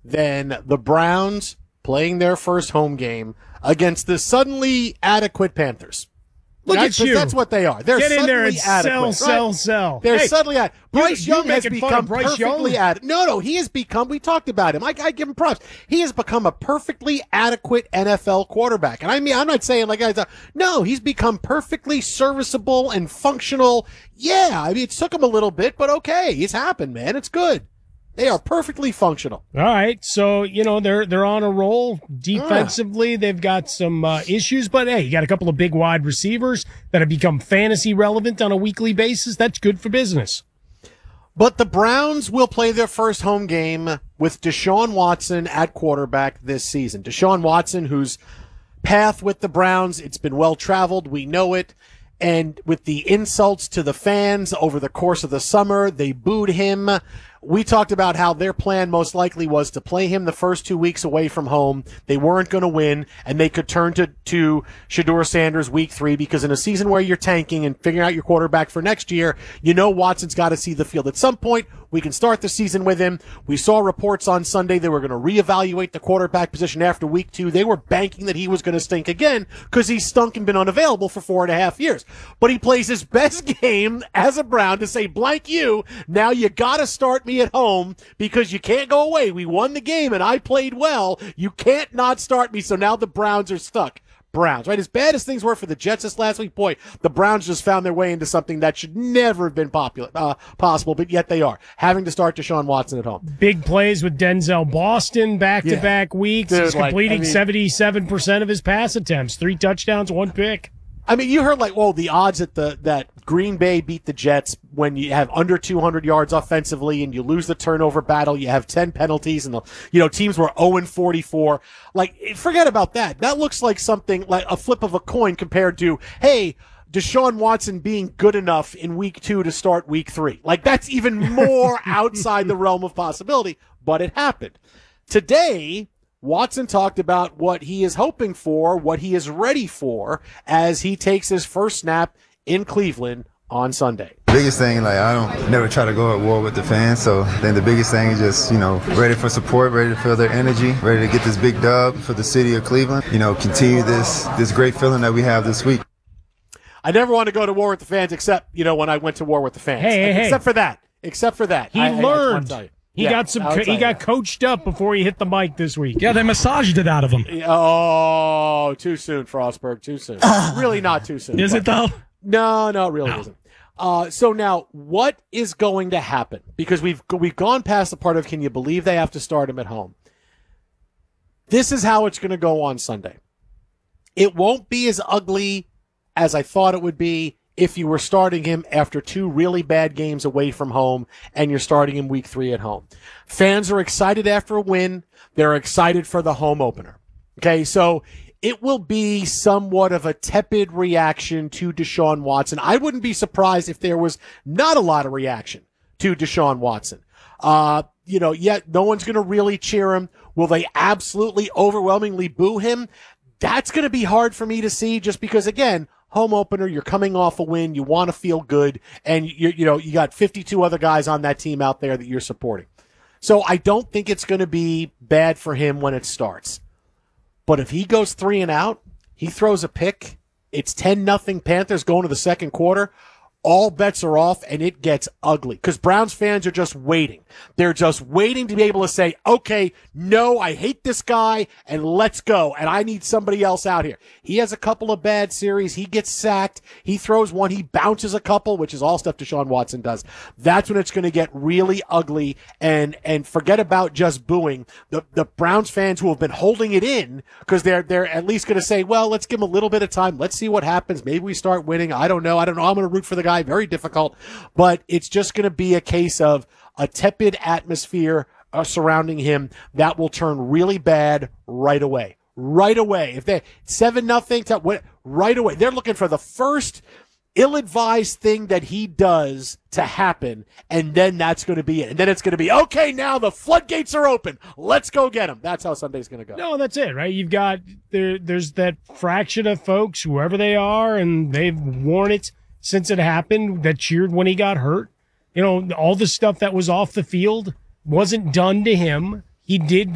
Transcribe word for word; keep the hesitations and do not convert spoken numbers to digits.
than the Browns playing their first home game against the suddenly adequate Panthers. Look that's, at you. That's what they are. They're Get in suddenly there and adequate, sell, right? sell, sell. They're hey, suddenly adequate. Bryce you, Young has become Bryce perfectly Young? adequate. No, no, he has become, we talked about him. I, I give him props. He has become a perfectly adequate N F L quarterback. And I mean, I'm not saying like, guys, no, he's become perfectly serviceable and functional. Yeah, I mean, it took him a little bit, but okay, it's happened, man. It's good. They are perfectly functional. All right, so you know they're they're on a roll defensively. Yeah. They've got some uh, issues, but hey, you got a couple of big wide receivers that have become fantasy relevant on a weekly basis. That's good for business. But the Browns will play their first home game with Deshaun Watson at quarterback this season. Deshaun Watson, whose path with the Browns, it's been well traveled. We know it. And with the insults to the fans over the course of the summer, they booed him. We talked about how their plan most likely was to play him the first two weeks away from home. They weren't going to win, and they could turn to, to Shedeur Sanders week three, because in a season where you're tanking and figuring out your quarterback for next year, you know Watson's got to see the field. At some point, we can start the season with him. We saw reports on Sunday they were going to reevaluate the quarterback position after week two. They were banking that he was going to stink again because he's stunk and been unavailable for four and a half years. But he plays his best game as a Brown to say, blank you, now you got to start me at home because you can't go away. We won the game and I played well. You can't not start me. So now the Browns are stuck. Browns, right? As bad as things were for the Jets this last week, boy, the Browns just found their way into something that should never have been popular, uh, possible, but yet they are, having to start Deshaun Watson at home. Big plays with Denzel Boston back-to-back yeah. weeks. Dude, He's completing like, I mean, seventy-seven percent of his pass attempts, three touchdowns, one pick. I mean, you heard like, well, the odds that the that Green Bay beat the Jets when you have under two hundred yards offensively and you lose the turnover battle, you have ten penalties, and the you know teams were oh and forty-four. Like, forget about that. That looks like something like a flip of a coin compared to, hey, Deshaun Watson being good enough in week two to start week three. Like, that's even more outside the realm of possibility, but it happened. Today, Watson talked about what he is hoping for, what he is ready for as he takes his first snap in Cleveland on Sunday. Biggest thing, like, I don't never try to go at war with the fans, so then the biggest thing is just, you know, ready for support, ready to feel their energy, ready to get this big dub for the city of Cleveland, you know, continue this this great feeling that we have this week. I never want to go to war with the fans except, you know, when I went to war with the fans. Hey, hey, except hey. for that. Except for that. He I, learned. I, I He yeah, got some. Co- he got coached up before he hit the mic this week. Yeah, they massaged it out of him. Oh, too soon, Frostberg. Too soon. Really not too soon. Is it though? No, no, it really No. isn't. Uh, so now, what is going to happen? Because we've we've gone past the part of can you believe they have to start him at home? This is how it's going to go on Sunday. It won't be as ugly as I thought it would be if you were starting him after two really bad games away from home and you're starting him week three at home. Fans are excited after a win. They're excited for the home opener. Okay, so it will be somewhat of a tepid reaction to Deshaun Watson. I wouldn't be surprised if there was not a lot of reaction to Deshaun Watson. Uh, you know, yet no one's going to really cheer him. Will they absolutely overwhelmingly boo him? That's going to be hard for me to see just because, again, home opener, you're coming off a win, you want to feel good, and you you know, you got fifty-two other guys on that team out there that you're supporting. So I don't think it's going to be bad for him when it starts. But if he goes three and out, he throws a pick, it's ten nothing Panthers going to the second quarter, all bets are off, and it gets ugly. Because Browns fans are just waiting. They're just waiting to be able to say, okay, no, I hate this guy, and let's go. And I need somebody else out here. He has a couple of bad series. He gets sacked. He throws one. He bounces a couple, which is all stuff Deshaun Watson does. That's when it's going to get really ugly. And and forget about just booing. The the Browns fans who have been holding it in, because they're, they're at least going to say, well, let's give him a little bit of time. Let's see what happens. Maybe we start winning. I don't know. I don't know. I'm going to root for the guy. Very difficult, but it's just going to be a case of a tepid atmosphere uh, surrounding him that will turn really bad right away. Right away. If they seven nothing, right away. They're looking for the first ill-advised thing that he does to happen, and then that's going to be it. And then it's going to be, okay, now the floodgates are open. Let's go get him. That's how Sunday's going to go. No, that's it, right? You've got there. There's that fraction of folks, whoever they are, and they've worn it since it happened, that cheered when he got hurt. You know, all the stuff that was off the field wasn't done to him. He did